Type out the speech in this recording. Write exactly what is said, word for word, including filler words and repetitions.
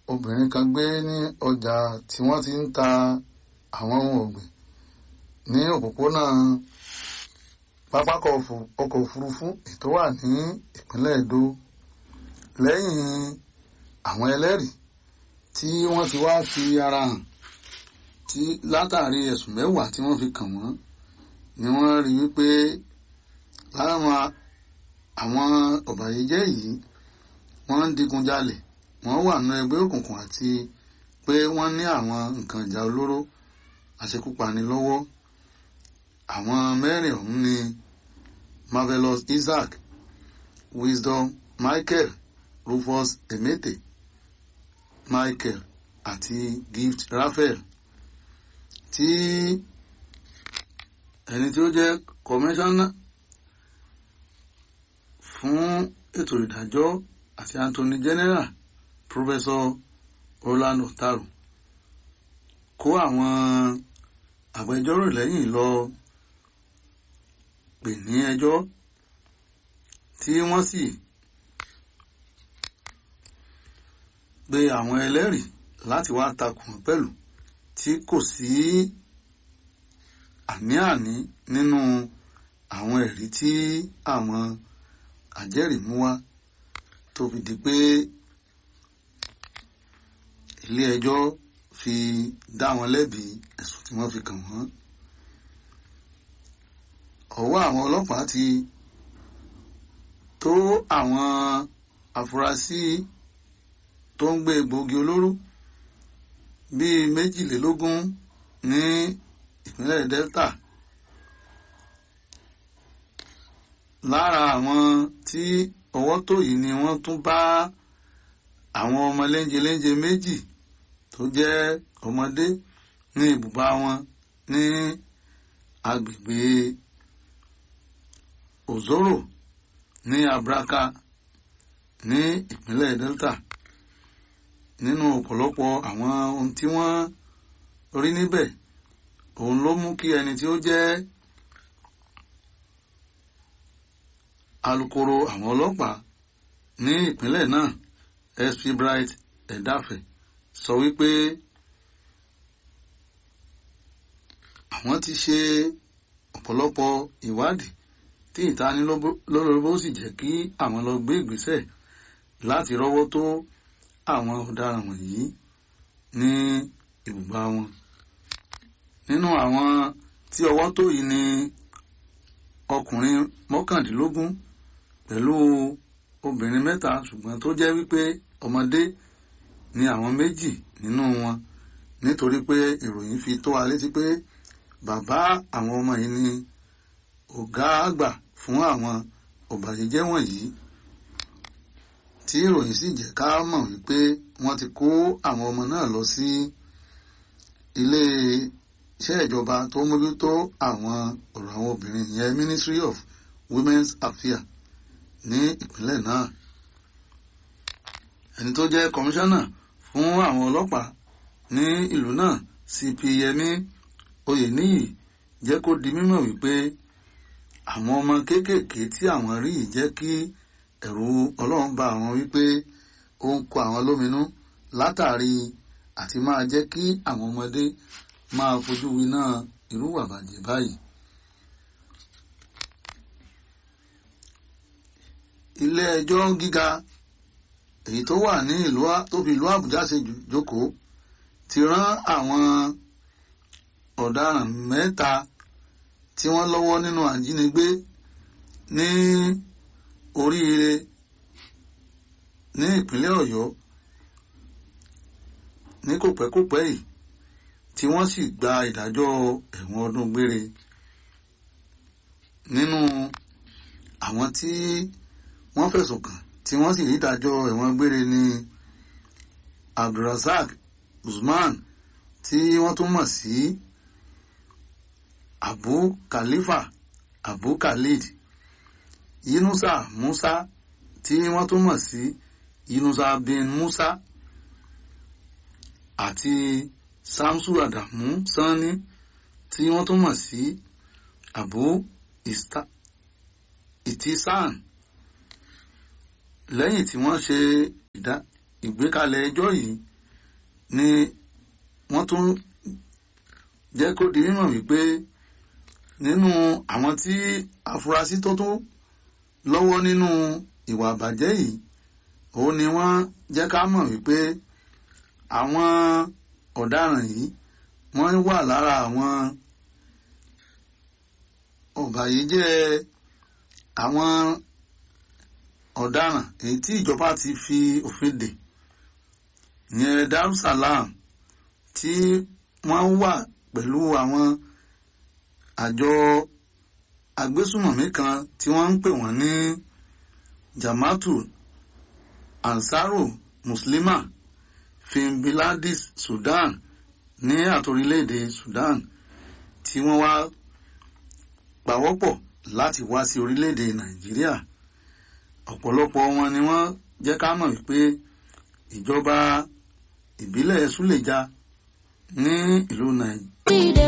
obìnrin kan gbé ní ọjà tí wọ́n ti ń ta àwọn ohun ọ̀gbìn ní òpópónà pápákọ̀ ọkọ̀ òfurufú tó wà ní ìpínlẹ̀ Èdó lẹ́yìn àwọn ẹlẹ́rìí tí wọ́n ti wá fi ara hàn tí látàrí ẹ̀sùn mẹ́wàá tí wọ́n fi kàn wọ́n ni wọ́n rí wípé láwọn àwọn ọ̀bàyéjẹ́ yìí wọ́n ń digunjalè, wọ́n wà nínú ẹgbẹ́ òkùnkùn àti pé wọ́n ní àwọn nǹkan ìjà olóró àṣekúpani lọ́wọ́. Àwọn mẹ́rin ọ̀hún ni Marvelous Isaac, Wisdom Michael, Rufus Emete Michael àti Gift Raphael, tí ẹni tí ó jẹ́ kọmíṣánná fún ètò ìdájọ́ àti Attorney General Professor Orlando Taru kó àwọn agbẹjọ́rò lẹ́yìn lọ pè ní ẹjọ́ tí wọ́n sì gbé àwọn ẹlẹ́rìí láti wá takùn pẹ̀lú tí kò sí àní-àní nínú àwọn ẹ̀rí tí àwọn àjẹ́rìí mú wá tó fi di pé ilé ẹjọ́ fi dá wọn lẹ́bi ẹ̀sùn tí wọ́n fi kàn wọ́n. Ọwọ́ àwọn ọlọ́pàá ti tó àwọn afurasí tó ń gbé egbòogi olóró bíi méjìlélógún ní ìpínlẹ̀ Delta. Lára àwọn tí ọwọ́ tó yìí ni wọ́n tún bá àwọn ọmọ léńjeléńje méjì tó jẹ́ ọmọdé ní ibùba wọn ní agbègbè Ozoro ní Abraka ní ìpínlẹ̀ Delta. Nínú ọ̀pọ̀lọpọ̀ àwọn ohun tí wọ́n rí níbẹ̀, òun ló mú kí ẹni tí ó jẹ́ alukoro àwọn ọlọ́pàá ní ìpínlẹ̀ náà S P Bright Edafe sọ wípé àwọn ti ṣe ọ̀pọ̀lọpọ̀ ìwádìí tí ìtanilólobó sì jẹ́ kí àwọn lọ gbé ìgbésẹ̀ láti rọ́wọ́ tó àwọn ọ̀daràn wọ̀nyí ní ibùba wọn. Nínú àwọn tí ọwọ́ tó yìí ni ọkùnrin mọ́kàndínlógún pẹ̀lú obìnrin mẹ́ta, ṣùgbọ́n tó jẹ́ wípé ọmọdé ni àwọn méjì nínú wọn, nítorí pé ìròyìn fi tó wa létí pé bàbá àwọn ọmọ yìí ni ọ̀gá àgbà fún àwọn ọ̀bàyéjẹ́ wọ̀nyí, tí ìròyìn sì jẹ́ ká mọ̀ wípé wọ́n ti kó àwọn ọmọ náà lọ sí ilé iṣẹ́ ìjọba tó mójútó àwọn ọ̀rọ̀ àwọn obìnrin, ìyẹn Ministry of Women's Affairs ní ìpínlẹ̀ náà. Ẹni tó jẹ́ kọmíṣánná fún àwọn ọlọ́pàá ní ìlú náà C P Yẹmí Oyèníyì jẹ́ kó di mímọ̀ wípé àwọn ọmọ kéékèèké tí àwọn rí yìí jẹ́ kí ẹ̀rù Ọlọ́run bá àwọn wípé ó ń kó àwọn lóminú látàrí àti máa jẹ́ kí àwọn ọmọdé máa fojú winá irú ìwà bàjẹ́ báyìí. Ilé ẹjọ́ gíga èyí tó wà ní ìlú tó fi ìlú Àbújá ṣe jókòó ti rán àwọn ọ̀daràn mẹ́ta tí wọ́n lọ́wọ́ nínú àjínigbé ní Oríire ní ìpínlẹ̀ Ọ̀yọ́ ní kòpẹ́kòpẹ́ yìí, tí wọ́n sì gba ìdájọ́ ẹ̀wọ̀n ọdún gbére. Nínú àwọn tí wọ́n fẹ̀sùn kàn tí wọ́n sì rí ìdájọ́ ẹ̀wọ̀n gbére ní Abdulrasaq Usman, tí wọ́n tún mọ̀ sí Abu Khalifa Abu Khalid, Yunusa Musa tí wọ́n tún mọ̀ sí Yunusa bin Musa, àti Samsu Adamu Sani tí wọ́n tún mọ̀ sí Abu Itisan. Lẹ́yìn tí wọ́n ṣe ìgbékalẹ̀ ẹjọ́ yìí ni wọ́n tún jẹ́ kó di mímọ̀ wípé nínú àwọn tí afurasí tó tún lọ́wọ́ nínú ìwà àbàjẹ́ yìí òun ni wọ́n jẹ́ ká mọ̀ wípé àwọn ọ̀daràn yìí wọ́n wà lára àwọn ọ̀bàyéjẹ́ àwọn ọ̀daràn èyí tí ìjọba ti fi òfin dè ìyẹn Darussalam tí wọ́n wà pẹ̀lú àwọn àjọ agbésùmọ̀mí kan tí wọ́n ń pè wọ́n ní Jama'atu Ansaru Muslima fi Biladis Sudan ní àtorílẹ̀-èdè Sudan tí wọ́n wá pawọ́pọ̀ láti wá sí orílẹ̀-èdè Nàìjíríà. Ọ̀pọ̀lọpọ̀ wọn ni wọ́n jẹ́ ká mọ̀ wípé ìjọba ìbílẹ̀ Súlèjà ní ìlú Nàìjíríà